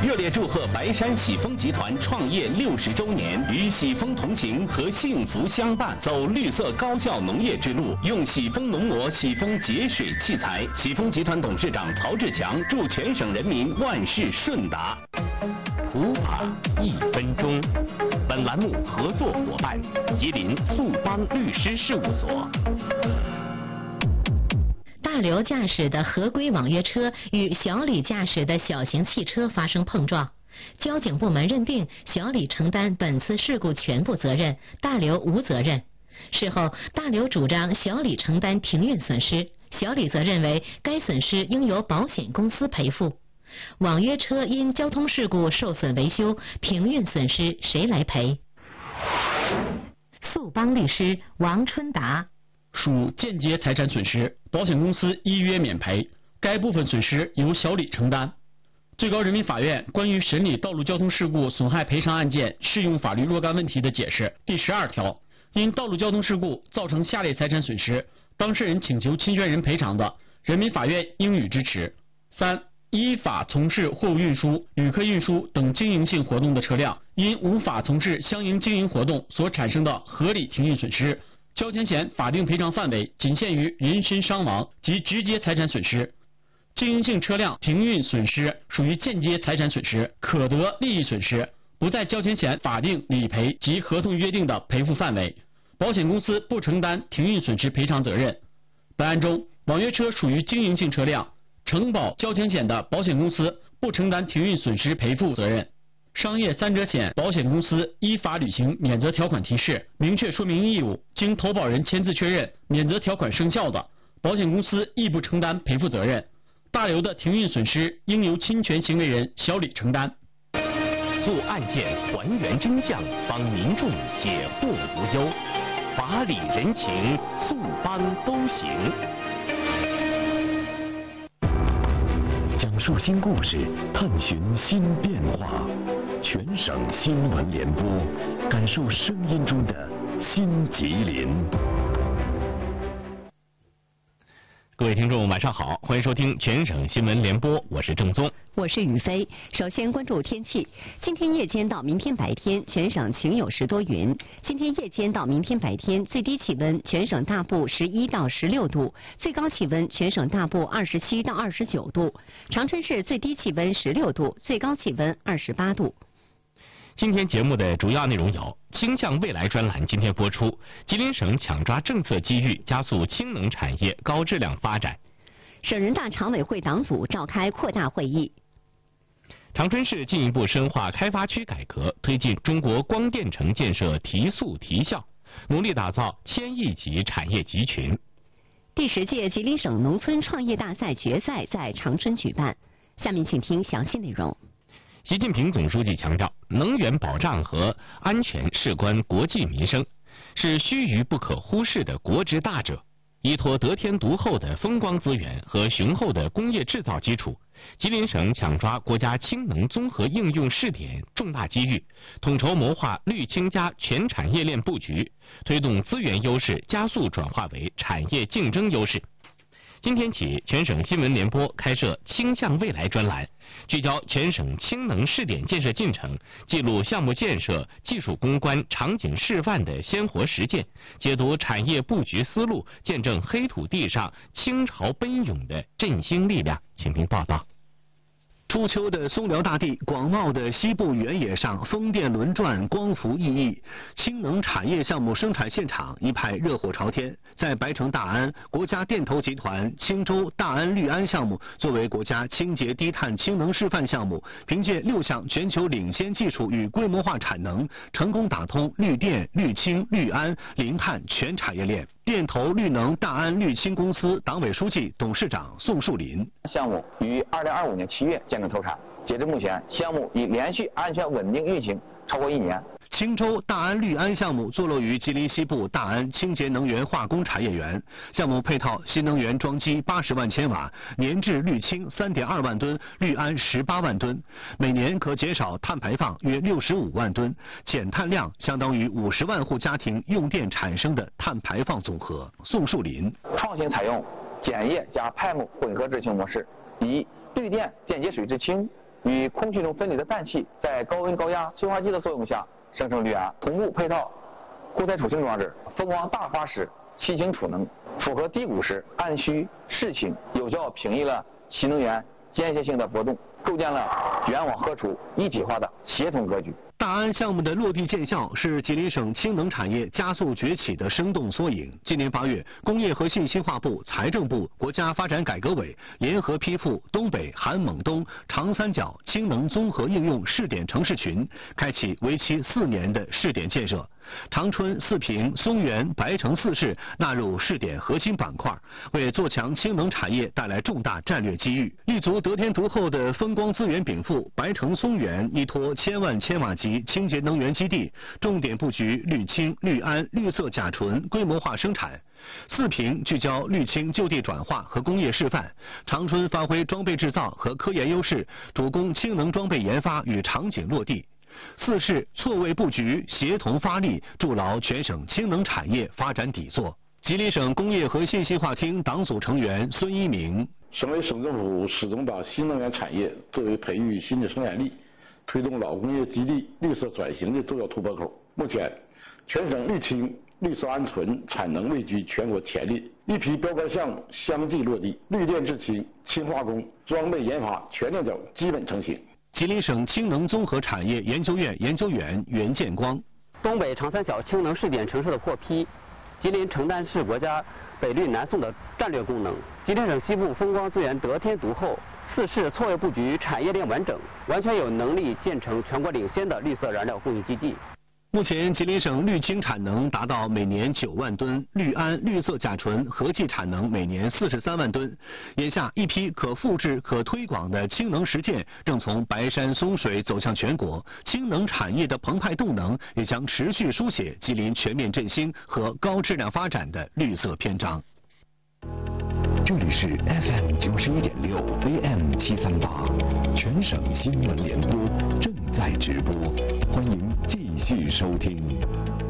热烈祝贺白山喜丰集团创业60周年，与喜丰同行和幸福相伴，走绿色高效农业之路，用喜丰农膜、喜丰节水器材。喜丰集团董事长曹志强祝全省人民万事顺达。普法1分钟。本栏目合作伙伴：吉林速邦律师事务所。 大刘驾驶的合规网约车与小李驾驶的小型汽车发生碰撞，交警部门认定小李承担本次事故全部责任，大刘无责任。事后，大刘主张小李承担停运损失，小李则认为该损失应由保险公司赔付。网约车因交通事故受损维修，停运损失谁来赔？速邦律师王春达。 属间接财产损失，保险公司依约免赔，该部分损失由小李承担。最高人民法院关于审理道路交通事故损害赔偿案件适用法律若干问题的解释第12条，因道路交通事故造成下列财产损失，当事人请求侵权人赔偿的，人民法院应予支持。3. 依法从事货物运输、旅客运输等经营性活动的车辆，因无法从事相应经营活动所产生的合理停运损失，交强险法定赔偿范围仅限于人身伤亡及直接财产损失。经营性车辆停运损失属于间接财产损失，可得利益损失，不在交强险法定理赔及合同约定的赔付范围，保险公司不承担停运损失赔偿责任。本案中，网约车属于经营性车辆，承保交强险的保险公司不承担停运损失赔付责任。商业3者险保险公司依法履行免责条款提示，明确说明义务，经投保人签字确认免责条款生效的，保险公司亦不承担赔付责任。大刘的停运损失应由侵权行为人小李承担。 做案件还原真相，帮民众解惑无忧，法理人情，速邦都行。讲述新故事，探寻新变化，全省新闻联播，感受声音中的新吉林。各位听众晚上好，欢迎收听全省新闻联播，我是郑宗， 我是于飞。首先关注天气，今天夜间到明天白天全省晴有时多云。今天夜间到明天白天最低气温全省大部11到16度，最高气温全省大部27到29度。长春市最低气温16度，最高气温28度。 今天节目的主要内容有：倾向未来专栏今天播出，吉林省抢抓政策机遇，加速氢能产业高质量发展。 省人大常委会党组召开扩大会议。 长春市进一步深化开发区改革，推进中国光电城建设提速提效，努力打造1000亿级产业集群。 第10届吉林省农村创业大赛决赛在长春举办。下面请听详细内容。 习近平总书记强调，能源保障和安全事关国计民生，是须臾不可忽视的国之大者。依托得天独厚的风光资源和雄厚的工业制造基础，吉林省抢抓国家氢能综合应用试点重大机遇，统筹谋划绿氢加全产业链布局，推动资源优势加速转化为产业竞争优势。今天起，全省新闻联播开设倾向未来专栏，聚焦全省氢能试点建设进程，记录项目建设、技术攻关、场景示范的鲜活实践，解读产业布局思路，见证黑土地上倾巢奔涌的振兴力量。请听报道。 初秋的松辽大地，广袤的西部原野上，风电轮转，光伏熠熠。氢能产业项目生产现场一派热火朝天。在白城大安，国家电投集团青州大安绿安项目作为国家清洁低碳氢能示范项目，凭借6项全球领先技术与规模化产能，成功打通绿电、绿氢、绿安、零碳全产业链。电投绿能大安绿氢公司党委书记、董事长宋树林： 项目于2025年7月建成投产，截至目前，项目已连续安全稳定运行超过1年。 青州大安绿安项目坐落于吉林西部大安清洁能源化工产业园，项目配套新能源装机80万千瓦，年制绿氢3.2万吨，绿安18万吨，每年可减少碳排放约65万吨，减碳量相当于50万户家庭用电产生的碳排放总和。宋树林： 创新采用碱液加派木混合制氢模式，以绿电间接水制氢、 与空气中分离的氮气在高温高压催化剂的作用下生成氯胺，同步配套固态储氢装置，风光大发时气氢储能，符合低谷时按需适氢，有效平抑了新能源间歇性的波动，构建了源往荷出一体化的协同格局。 大安项目的落地见效，是吉林省氢能产业加速崛起的生动缩影。今年8月，工业和信息化部、财政部、国家发展改革委联合批复东北、韩蒙东、长三角氢能综合应用试点城市群，开启为期4年的试点建设。长春、四平、松原、白城4市纳入试点核心板块，为做强氢能产业带来重大战略机遇。立足得天独厚的风光资源禀赋，白城松原依托1000万千瓦级清洁能源基地，重点布局氯氢、氯胺、绿色甲醇规模化生产。四平聚焦氯氢就地转化和工业示范，长春发挥装备制造和科研优势，主攻氢能装备研发与场景落地。4市错位布局，协同发力，筑牢全省氢能产业发展底座。吉林省工业和信息化厅党组成员孙一鸣： 省委省政府始终把新能源产业作为培育新的生产力、推动老工业基地绿色转型的重要突破口。目前，全省氯氢、绿色鹌鹑产能位居全国前列，一批标杆项目相继落地，绿电制氢、氢化工、装备研发全链条基本成型。 吉林省氢能综合产业研究院研究员袁建光： 东北长三角氢能试点城市的获批，吉林承担是国家北绿南送的战略功能。吉林省西部风光资源得天独厚，4市错位布局，产业链完整，完全有能力建成全国领先的绿色燃料供应基地。 目前，吉林省氯氢产能达到每年9万吨，氯胺、绿色甲醇合计产能每年43万吨。眼下，一批可复制、可推广的氢能实践正从白山松水走向全国，氢能产业的澎湃动能也将持续书写吉林全面振兴和高质量发展的绿色篇章。 这里是 FM 91.6 AM 738，全省新闻联播正在直播，欢迎继续收听。